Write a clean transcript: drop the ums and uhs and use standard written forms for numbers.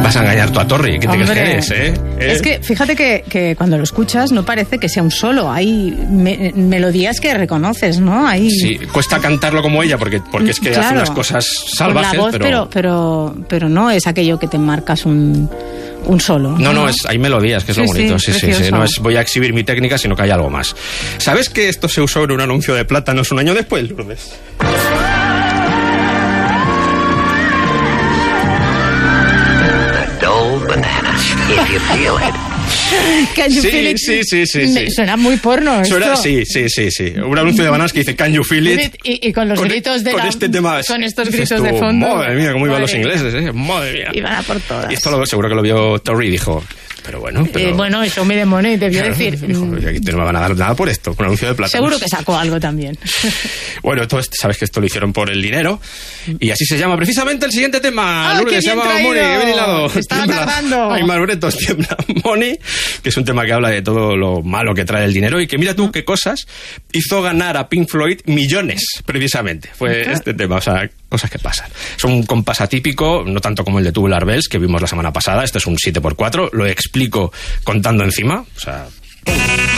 Vas a engañar tú a Torri. ¿Qué te crees que eres, Es que fíjate que cuando lo escuchas no parece que sea un solo. Hay melodías que reconoces, ¿no? Sí, cuesta cantarlo como ella porque es que hace unas cosas salvajes. Con la voz, pero no es aquello que te marcas un solo. No, hay melodías, que es lo bonito. Sí. No es voy a exhibir mi técnica, sino que hay algo más. ¿Sabes que esto se usó en un anuncio de plátanos un año después, Lourdes? Banana, if you feel it. Can you feel it? Sí. Suena muy porno esto. Sí. Un anuncio de bananas que dice Can you feel it? Y con los gritos de este tema, con estos gritos de fondo. Madre mía, cómo iban los ingleses, madre mía. Iban a por todas. Y esto seguro que lo vio Torri y dijo... Pero bueno, eso me demone, debió decir. Dijo, aquí no me van a dar nada por esto, por un anuncio de plátanos. Seguro que sacó algo también. Bueno, sabes que esto lo hicieron por el dinero. Y así se llama precisamente el siguiente tema. Lourdes, se llama Money. Ven hilado. Estaba tardando. Ay, Malbretos, tiembla. Money, que es un tema que habla de todo lo malo que trae el dinero. Y que mira tú qué cosas hizo ganar a Pink Floyd millones, precisamente. Fue este tema, o sea, cosas que pasan. Es un compás atípico, no tanto como el de Tubular Bells, que vimos la semana pasada. Este es un 7x4. Lo explico contando encima. O sea...